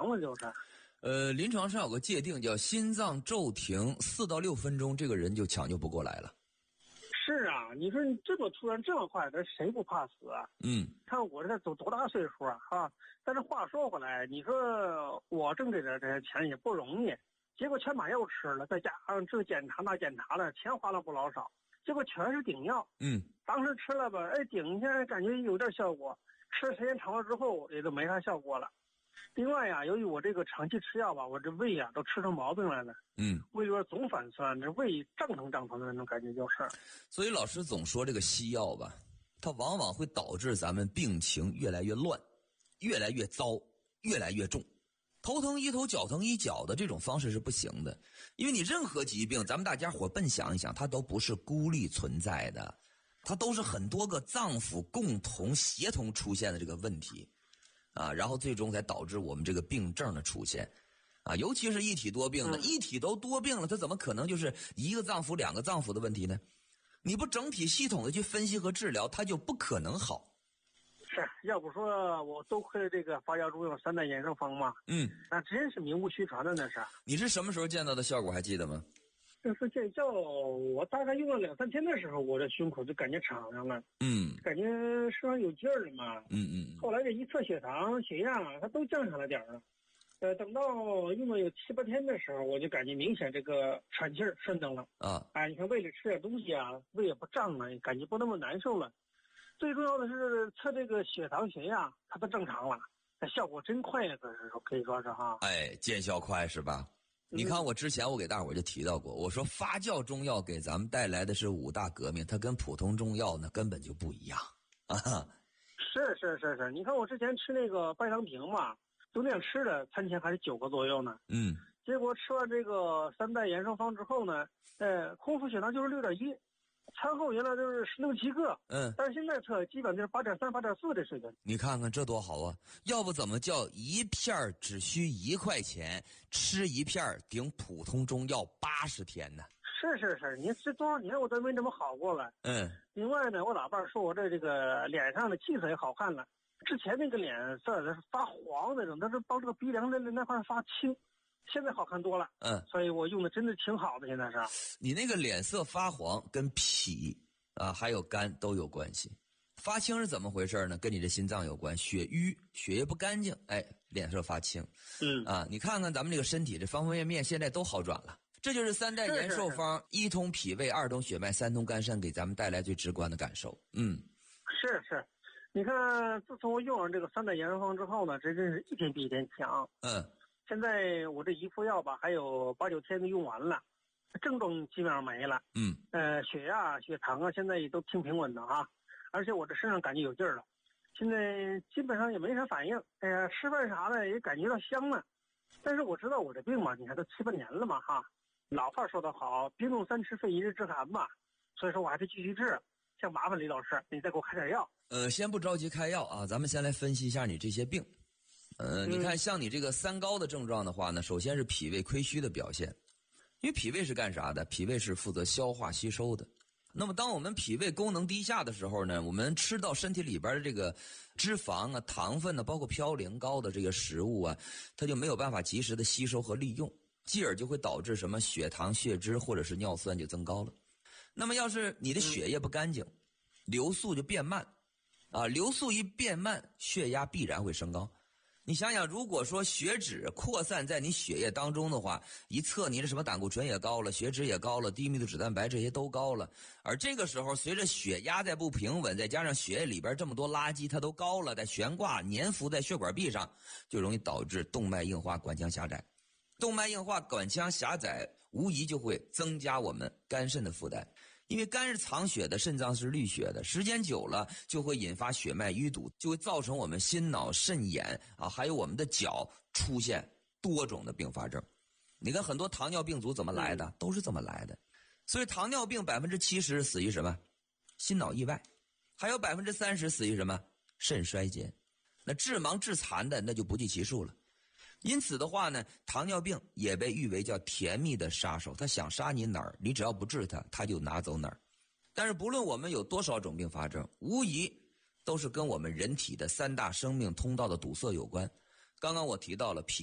亡了就是。 临床上有个界定叫心脏骤停4到6分钟，这个人就抢救不过来了。 是啊，你说你这么突然这么快，这谁不怕死啊？看我这多大岁数啊哈！但是话说回来，你说我挣这点钱也不容易，结果全把药吃了，再加上这检查那检查了，钱花了不老少，结果全是顶药。当时吃了吧，顶一下感觉有点效果，吃时间长了之后也就没啥效果了。另外呀，由于我这个长期吃药吧，我这胃呀都吃出毛病来了。胃里边总反酸，这胃胀腾的那种感觉就是。 所以老师总说这个西药吧，它往往会导致咱们病情越来越乱，越来越糟，越来越重。头疼医头，脚疼医脚的这种方式是不行的，因为你任何疾病，咱们大家伙笨想一想，它都不是孤立存在的，它都是很多个脏腑共同协同出现的这个问题。然后最终才导致我们这个病症的出现，尤其是一体多病的，一体都多病了，它怎么可能就是一个脏腑两个脏腑的问题呢？你不整体系统的去分析和治疗，它就不可能好。 是，要不说我多亏这个发酵中药3代衍生方嘛，那真是名不虚传的那是。 你是什么时候见到的效果还记得吗？ 这次见效，我大概用了2-3天的时候，我这胸口就感觉敞上了，感觉身上有劲儿了嘛，后来这一测血糖、血压，它都降下来点儿了。等到用了有7-8天的时候，我就感觉明显这个喘气儿顺当了你看胃里吃点东西啊，胃也不胀了，感觉不那么难受了。最重要的是测这个血糖、血压，它都正常了，它效果真快呀，可以说是哈。 见效快是吧？你看我之前我给大伙儿就提到过，我说发酵中药给咱们带来的是5大革命，它跟普通中药呢根本就不一样是，你看我之前吃那个白糖平嘛，就那样吃的，餐前还是9个左右呢。结果吃完这个3代衍生方之后呢，空腹血糖就是6.1，餐后原来就是6-7个，但是现在测基本就是8.3、8.4的水平。 你看看这多好啊！要不怎么叫一片只需1块钱，吃一片顶普通中药80天呢？ 是，你这多少年我都没这么好过了。另外呢，我老伴说我这个脸上的气色也好看了，之前那个脸色是发黄那种，但是到这个鼻梁的那块发青。现在好看多了，所以我用的真的挺好的。现在是你那个脸色发黄跟脾还有肝都有关系。发青是怎么回事呢？跟你这心脏有关，血瘀，血液不干净，脸色发青。你看看咱们这个身体这方方面面现在都好转了，这就是3代延寿方，1通脾胃，2通血脉，3通肝肾，给咱们带来最直观的感受。 是，你看自从我用上这个3代延寿方之后呢，这真是一天比一天强。现在我这一副药吧，还有8-9天就用完了，症状基本上没了。血压、血糖啊，现在也都挺平稳的而且我这身上感觉有劲儿了，现在基本上也没啥反应。吃饭啥的也感觉到香了。但是我知道我这病嘛，你看都7-8年了嘛老话说得好，冰冻3尺非一日之寒嘛，所以说我还得继续治。像麻烦李老师，你再给我开点药。 先不着急开药咱们先来分析一下你这些病。你看像你这个3高的症状的话呢，首先是脾胃亏虚的表现，因为脾胃是干啥的？脾胃是负责消化吸收的。那么当我们脾胃功能低下的时候呢，我们吃到身体里边的这个脂肪糖分包括嘌呤高的这个食物它就没有办法及时的吸收和利用，继而就会导致什么血糖、血脂或者是尿酸就增高了。那么要是你的血液不干净，流速就变慢流速一变慢，血压必然会升高。你想想，如果说血脂扩散在你血液当中的话，一测你的什么胆固醇也高了，血脂也高了，低密度脂蛋白这些都高了，而这个时候随着血压在不平稳，再加上血液里边这么多垃圾它都高了，在悬挂粘附在血管壁上，就容易导致动脉硬化、管腔狭窄。动脉硬化、管腔狭窄无疑就会增加我们肝肾的负担，因为肝是藏血的，肾脏是滤血的，时间久了就会引发血脉淤堵，就会造成我们心脑肾眼还有我们的脚出现多种的并发症。你看很多糖尿病足怎么来的，都是这么来的。所以糖尿病70%死于什么？心脑意外，还有30%死于什么？肾衰竭。那致盲致残的那就不计其数了。因此的话呢，糖尿病也被誉为叫甜蜜的杀手，他想杀你哪儿，你只要不治它，他就拿走哪儿。但是不论我们有多少种并发症，无疑都是跟我们人体的3大生命通道的堵塞有关。刚刚我提到了脾